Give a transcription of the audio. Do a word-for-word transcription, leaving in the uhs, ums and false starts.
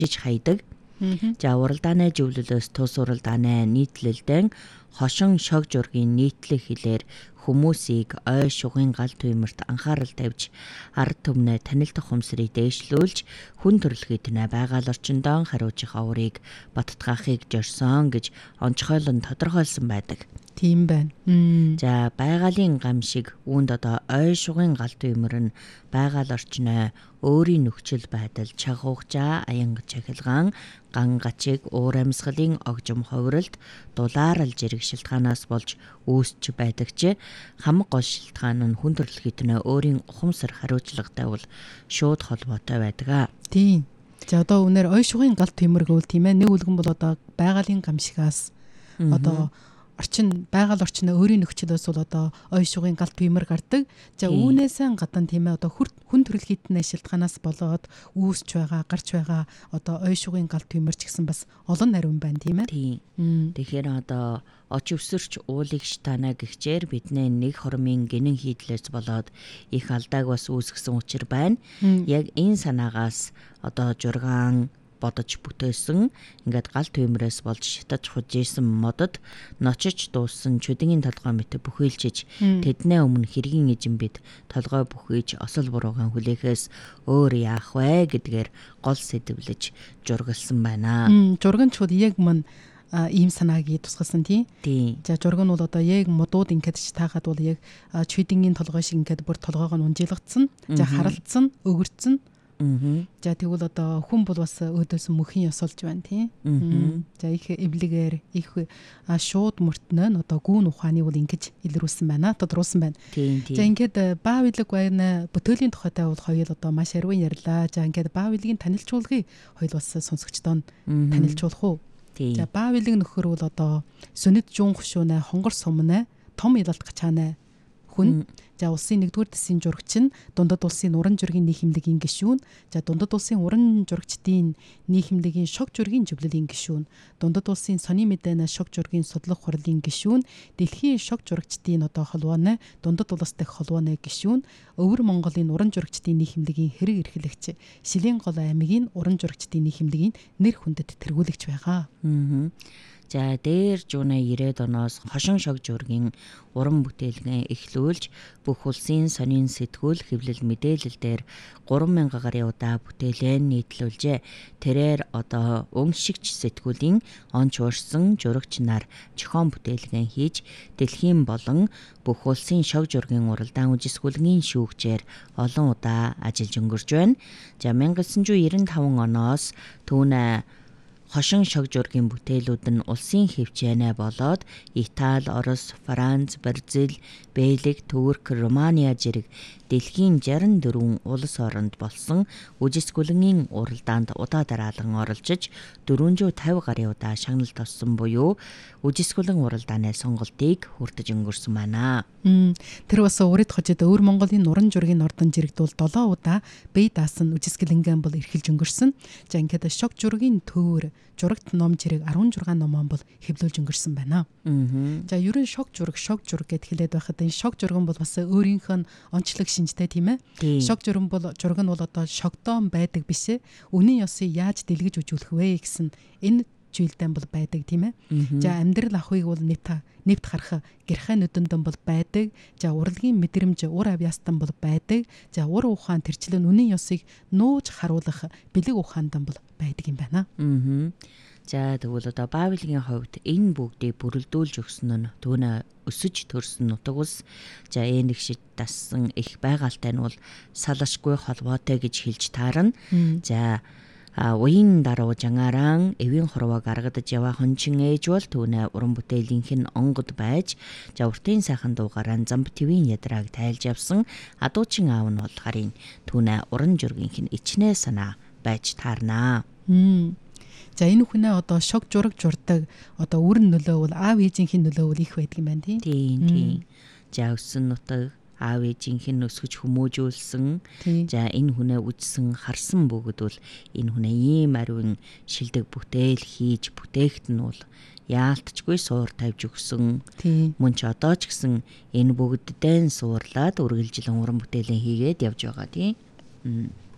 хайдаг. За уралдааны зөвлөлөөс тус уралдааны нийтлэлдэн хошин шог жургийн нийтлэг хэлээр хүмүүсийг ой шугын гал туймарт анхаарал тавьж ард түмнээ танилдах ухамсарыг дээшлүүлж хүн төрөлхий тэнэ байгаль орчиндөө хариуцах аврыг баттгаахыг зорьсон гэж онцгойлон тодорхойлсон байдаг. Тийм байна. За байгалийн гам шиг үүнд одоо ой шугын гал туймар нь байгаль орчноо өөрийн нөхцөл байдал чагуугчаа аянга чахилгаан ган гачиг уур амьсгалын огжим ховролт дулаарл зэрэг шилтгаанаас болж үүсч байдаг ч хамаг гол шилтгаан нь хүн төрөлхий тэнэ өөрийн ухамсар хариуцлагатай бол шууд холбоотой байдаг. Тийм. За одоо үнээр ой шугын гал туймар гэвэл тийм ээ, нэг үлгэн бол одоо байгалийн гам шигаас одоо орчин байгаль орчноо өөрийн нөхцөлөөс бол одоо ой шугын гал туймар гардаг. За үүнээсээ гадна тийм ээ одоо хүн төрөлхийднээ шилтгаанаас болоод үүсч байгаа, гарч байгаа одоо ой шугын гал туймар ч гэсэн бас олон нарийн байна тийм ээ. Тийм. Тэгэхээр одоо оч өвсөрч уулыг штана гихчээр биднээ нэг хормын гинэн хийдлээс болоод их алдааг бас үүсгэсэн учир байна. Яг энэ санаагаас одоо жургаан бодож бүтээсэн ингээд гал туймраас болж шатаж хужижсэн модод ночиж дууссан чүдгийн толгой мэт бүхэлжиж тэднээ өмнө хэргийн эжин бид толгой бүхийж осол буруугаан хүлээхээс өөр яах вэ гэдгээр гол сэдвлэж жургалсан байна. Журганчууд яг мань ийм санааг тусгалсан тийм. За журган нь бол одоо яг модууд ингээд ч таахад бол яг чүдгийн толгой шиг ингээд бүр толгойг нь унжилгацсан, за харалцсан, өгөрцөн. За тэгвэл одоо хүн бол бас өөдөөс мөхийн ёсолж байна тийм. За их эвлэгээр их шууд мөртнөө нь одоо гүүн ухааны бол ингэж илрүүлсэн байна. Тодруулсан байна. За ингээд Баавилэг байна. Бүтээлийн тухайтай бол хоёул одоо маш арвин ярьлаа. За ингээд Баавилгийн танилчуулгыг хоёул бас сонсогчдоо танилчуулах уу. За Баавилэг нөхөр бол одоо сүнэт жуун хушуунаа хонгор сумнаа том ялалт гачаанаа хүн. За улсын нэгдүгээр дэсийн журагч нь дундад улсын уран жургийн нийхэмлэгийн гишүүн. За дундад улсын уран журагчдын нийхэмлэгийн шог жургийн зөвлөлийн гишүүн. Дундад улсын сони мэдэнэ шог жургийн судлах хурлын гишүүн. Дэлхийн шог журагчдын одоо холбооны дундад улс дахь холбооны гишүүн. Өвөр Монголын уран журагчдын нийхэмлэгийн хэрэг эрхлэгч. Шилийн гол аймгийн уран журагчдын нийхэмлэгийн нэр хүндэт тэргүүлэгч байгаа. За дээр жуунаа ирээд оноос хошин шог жургийн уран бүтээлгэн эхлүүлж бүх улсын сонин сэтгүүл хэвлэл мэдээлэл дээр гурван мянган гаруй удаа бүтээлээ нийтлүүлжээ. Тэрээр одоо өнгөшигч сэтгүүлийн онч уурсан журагч нар зохион бүтээлгэн хийж дэлхийн болон бүх улсын шог жургийн уралдаан үжисгүлгийн шүүгчээр олон удаа ажиллаж өнгөрч байна. За 천구 девяносто пять оноос түүнээ хошин шог жургийн бүтээлүүд нь улсын хэмжээнэ болоод Итали, Орос, Франц, Бразил, Бельги, Турк, Румыния зэрэг дэлхийн шестьдесят четыре улс оронд болсон үжисгүлгийн уралдаанд удаа дараалан оролцож дөрвөнжүү тавь гаруй удаа шагналд орсон буюу үжисгүлэн уралдааны сонголтыг хүртэж өнгөрсөн байна. Тэр бас урид хожид өвөр Монголын уран жургийн ордон жирэгдүүл долоо удаа бие даасан үжисгэлэнгэн бол эрхэлж өнгөрсөн. За ингээд шог жургийн төвөр журагт ном жирэг арван шесть номон бол хэвлүүлж өнгөрсөн байна. За ерөн шог жураг шог жураг гэд хэлээд байхад энэ шог журган бол бас өөрийнх нь онцлог шинжтэй тийм ээ. Шог журган бол журган бол одоо шогдоон байдаг биш ээ. Үнийн ёсыг яаж дэлгэж үзүүлэх вэ гэсэн энэ зүйлдэн бол байдаг тийм ээ. За амьдрал ахуйг бол нэвт нэвт харах гэрхай нүдэндэн бол байдаг. За урлагийн мэдрэмж ур авьяастан бол байдаг. За ур ухаан тэрчлэн үнийн ёсыг нууж харуулах бэлэг ухаандан бол байдаг юм байна. За тэгвэл одоо Баавилгийн хувьд энэ бүгдийг бүрэлдүүлж өгсөн нь түүнээ өсөж төрсөн нутаг ус. За энэ их шид дассан их байгальтай нь бол салашгүй холбоотой гэж хэлж таарна. За уян даруу жангаран эвийн хорвоо гаргадаж яваа хончин ээж бол түүнээ уран бүтээлийнх нь онгод байж за уртын сайхан дуугараа замб твийн ядрааг тайлж явсан адуучин аав нь бол харин түүнээ уран жургийнх нь ичнээ санаа байж таарнаа. За энэ хүнээ одоо шог жураг журдаг одоо үрн нөлөө бол аав ээжийнхэн нөлөө бол их байдаг юм байна тийм. Тийм тийм. За өссөн нутаг аав ээжийнхэн өсгөж хүмүүжүүлсэн. За энэ хүнээ үжсэн харсан бүгд бол энэ хүнээ ийм ариун шилдэг бүтээл хийж бүтээгт нь бол яалтчгүй суур тавьж өгсөн. Мөн ч одоо ч гэсэн энэ бүгддэн суурлаад үргэлжлэн уран бүтээлээ хийгээд явж байгаа тийм.